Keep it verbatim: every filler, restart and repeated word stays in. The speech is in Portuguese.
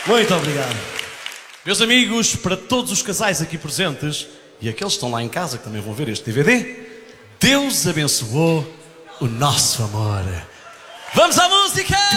Muito obrigado. Meus amigos, para todos os casais aqui presentes e aqueles que estão lá em casa que também vão ver este D V D, Deus abençoou o nosso amor. Vamos à música!